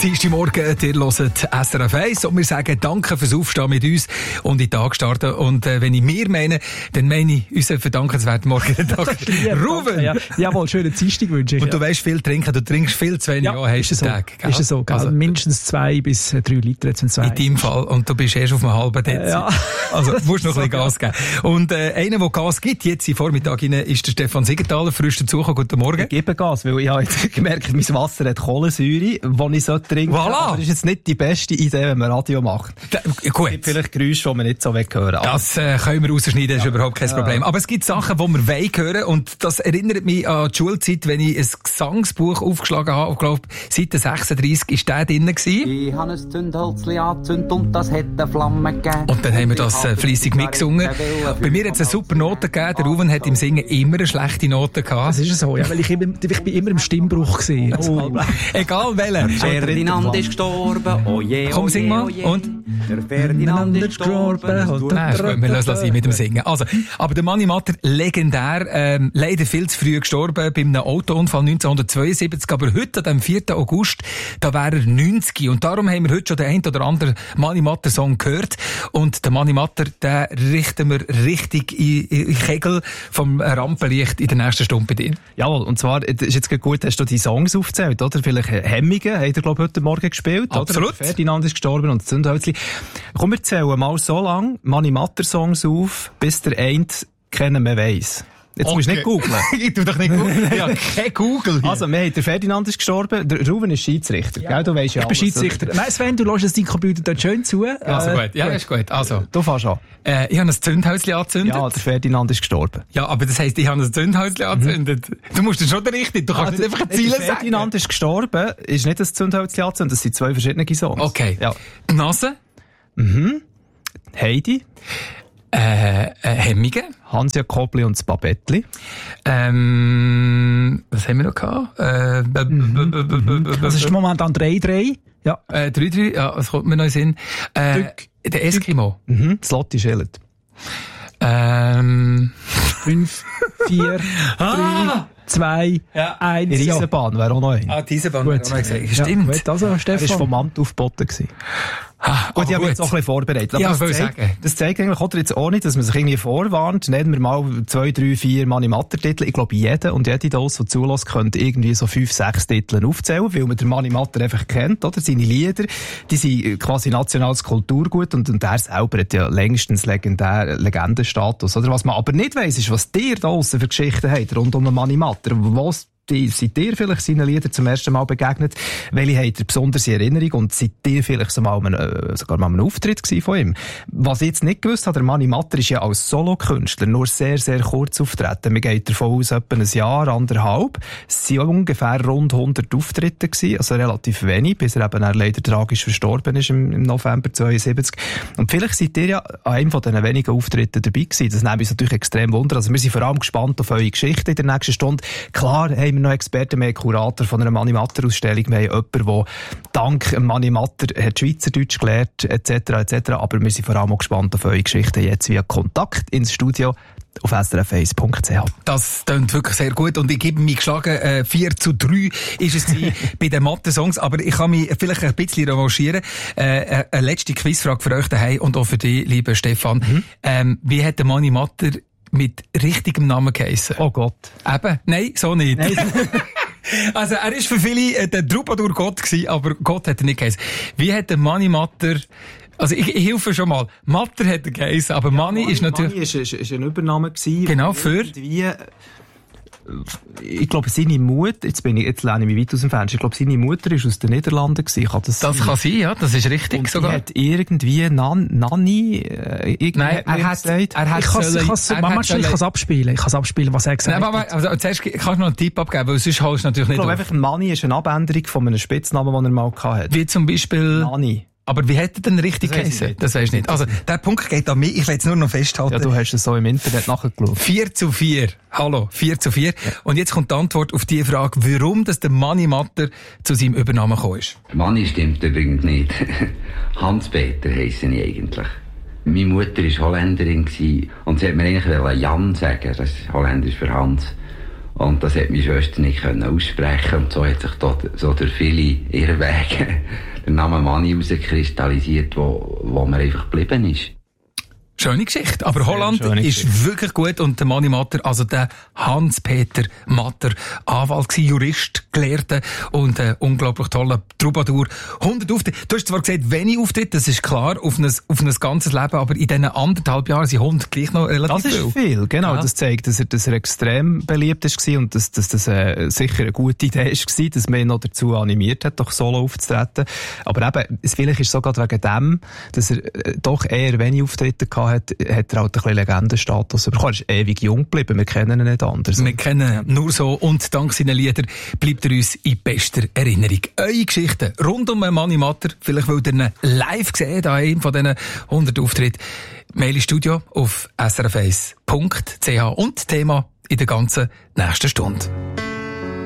Dienstagmorgen, ihr hört SRF 1 und wir sagen danke fürs Aufstehen mit uns und in den Tag starten. Und wenn ich mir meine, dann meine ich unseren verdankenswerten Morgentag. Ruben! Ja, jawohl, schönen Dienstag wünsche ich. Und du weißt viel trinken, du trinkst viel zu wenig. Ja, ist es so. Tag, ist es so, also, mindestens 2 bis 3 Liter jetzt in deinem Fall. Und du bist erst auf einem halben Dezi. Ja. Also, du musst noch ein bisschen Gas geben. Und einer, der Gas gibt, jetzt im Vormittag rein, ist der Stefan Siegenthaler. Frisch dazugekommen. Guten Morgen. Ich gebe Gas, weil ich habe jetzt gemerkt, mein Wasser hat Kohlensäure, die ich trinken sollte. Voilà. Aber das ist jetzt nicht die beste Idee, wenn man Radio macht. Gut. Es gibt vielleicht Geräusche, die man nicht so hören will. Das können wir rausschneiden, das ist überhaupt kein Problem. Aber es gibt Sachen, die wir hören und das erinnert mich an die Schulzeit, wenn ich ein Gesangsbuch aufgeschlagen habe. Ich glaube, Seite 36 war der drin gewesen. Ich habe ein Zündhölzchen angezündet und das hat eine Flamme gegeben. Und dann haben wir das fleissig mitgesungen. Bei mir hat es eine super Note gegeben. Der Ruven hat im Singen immer eine schlechte Note gehabt. Das ist so, ja, weil ich bin immer im Stimmbruch gewesen. Oh. Egal welcher. Ferdinand ist gestorben, oh je, Komm, sing mal. Und? Der Ferdinand ist gestorben. Nein, ist gut, wir lassen das mit dem Singen. Also, aber der Manni Matter, legendär, leider viel zu früh gestorben, bei einem Autounfall 1972, aber heute, an dem 4. August, da wäre er 90. Und darum haben wir heute schon den einen oder anderen Manni Matter Song gehört. Und der Manni Matter, den richten wir richtig in Kegel vom Rampenlicht in der nächsten Stunde bei dir. Jawohl, und zwar, das ist jetzt gut, hast du die Songs aufgezählt, oder? Vielleicht Hemmungen, hat er, glaube ich, heute Morgen gespielt, Absolut. Oder? Ferdinand ist gestorben und das Zündhölzchen. Komm, wir zählen mal so lang Manni Matter Songs auf, bis der eine kennen man weiss. Jetzt musst du nicht googeln. Ich tu doch nicht googeln. Ja, kein Google. Also, der Ferdinand ist gestorben, der Ruben ist Schiedsrichter, gell? Du weisst ja Ich bin Schiedsrichter. Nein, Sven, du lässt dein Computer dort schön zu. Also gut, ja, ist gut. Also, Du fährst an. ich habe ein Zündhäuschen angezündet. Ja, der Ferdinand ist gestorben. Ja, aber das heisst, ich habe ein Zündhäuschen angezündet. Du musst das schon richtig. Du kannst nicht einfach Ziele der sagen. Ferdinand ist gestorben, ist nicht das Zündhölzchen angezündet, das sind 2 verschiedene Songs. Okay. Ja. Die Nase. Heidi, Hemmungen. Hansja Kobli und das Babettli. Was haben wir noch gehabt? Das ist momentan 3-3. Ja. 3-3, ja, was kommt mir noch in den Sinn? Der Eskimo. Das Lotti Schillet. 5, 4, 3, 2, 1. Die Eisenbahn wäre auch noch ein. Die Eisenbahn haben wir auch noch gesagt. Stimmt. Ja, gut, also, Stefan. Er ist vom Amt aufgeboten gewesen. Gut, ich habe mich jetzt auch ein bisschen vorbereitet. Ja, Aber ich will sagen. das zeigt eigentlich oder jetzt auch nicht, dass man sich irgendwie vorwarnt. Nehmen wir mal 2, 3, 4 Manni Matter Titel. Ich glaube, jeder und jede das, der zulässt, könnte irgendwie so 5, 6 Titel aufzählen, weil man den Manni Matter einfach kennt, oder? Seine Lieder, die sind quasi nationales Kulturgut und er selber hat ja längstens Legendenstatus, oder? Was man aber nicht weiss, ist, was dir da draussen für Geschichten habt rund um den Manni Matter. Seid ihr vielleicht seinen Liedern zum ersten Mal begegnet? Welche habt ihr besonders in Erinnerung? Und seid ihr vielleicht sogar mal einem Auftritt von ihm? Was ich jetzt nicht gewusst habe, der Manni Matter ist ja als Solokünstler nur sehr, sehr kurz auftreten. Man geht davon aus, etwa ein Jahr, 1,5. Es waren ungefähr rund 100 Auftritte gewesen, also relativ wenig, bis er eben leider tragisch verstorben ist im November 72. Und vielleicht seid ihr ja an einem von diesen wenigen Auftritten dabei gewesen. Das nimmt uns natürlich extrem Wunder. Also wir sind vor allem gespannt auf eure Geschichte in der nächsten Stunde. Klar, haben wir noch Experten, wir haben Kurator von einer Manni Matter Ausstellung, wir haben jemanden, der dank Manni Matter hat Schweizerdeutsch gelernt, etc. Aber wir sind vor allem auch gespannt auf eure Geschichte jetzt via Kontakt ins Studio auf srf1.ch. Das klingt wirklich sehr gut und ich gebe mich geschlagen, 4-3 ist es bei den Mathe-Songs, aber ich kann mich vielleicht ein bisschen revanchieren. Eine letzte Quizfrage für euch daheim und auch für dich, lieber Stefan. Wie hat der Manni Matter mit richtigem Namen geheissen? Oh Gott. Eben? Nein, so nicht. Nein. Also, er ist für viele der Troubadour Gott gewesen, aber Gott hat er nicht geheissen. Wie hat der Manni Matter, also ich helfe schon mal. Matter hat er geheissen, aber Manni ist natürlich... Manni ist ein Übername gewesen. Genau, für... Ich glaube, seine Mutter, jetzt lehne ich mich weit aus dem Fenster, ich glaube, seine Mutter ist aus den Niederlanden gewesen. Das kann sein, ja, das ist richtig und sogar. Die hat irgendwie Nanni, nein, er hat ich kann es abspielen, was er gesagt hat. Nein, aber zuerst kannst du noch einen Tipp abgeben, weil sonst holst du natürlich nicht. Ich glaube einfach, Nanni ist eine Abänderung von einem Spitznamen, den er mal hatte. Wie zum Beispiel... Nanni. Aber wie hätte er denn richtig geheißen? Das weisst du nicht. Also, der Punkt geht an mich. Ich will es nur noch festhalten. Ja, du hast es so im Internet nachgeschaut. 4-4. Hallo, 4-4. Ja. Und jetzt kommt die Antwort auf die Frage, warum das der Manni Matter zu seinem Übernamen gekommen ist. Manni stimmt übrigens nicht. Hans-Peter heisse ich eigentlich. Meine Mutter war Holländerin und sie hat mir eigentlich Jan sagen. Das ist Holländisch für Hans. Und das hat meine Schwester nicht aussprechen und so hat sich da so durch viele Irrwege der Name Mani herauskristallisiert, wo mir einfach geblieben ist. Schöne Geschichte. Aber Holland ist wirklich gut und der Mani Matter, also der Hans-Peter Matter, Anwalt gewesen, Jurist, Gelehrter und unglaublich toller Troubadour. 100 Auftritte. Du hast zwar gesagt, wenig Auftritte, das ist klar, auf ein ganzes Leben, aber in diesen 1,5 Jahren sind 100 gleich noch relativ viel. Das ist viel, genau. Ja. Das zeigt, dass er extrem beliebt war und dass das sicher eine gute Idee war, dass man ihn noch dazu animiert hat, doch solo aufzutreten. Aber eben, vielleicht ist es sogar wegen dem, dass er doch eher wenig Auftritte hatte, hat er halt ein bisschen Legendenstatus bekommen. Er ist ewig jung geblieben, wir kennen ihn nicht anders. Wir kennen ihn nur so und dank seinen Liedern bleibt er uns in bester Erinnerung. Eure Geschichten rund um Mani Matter, vielleicht wollt ihr ihn live sehen, an einem von diesen 100 Auftritten. Mail ins Studio auf srf1.ch und Thema in der ganzen nächsten Stunde.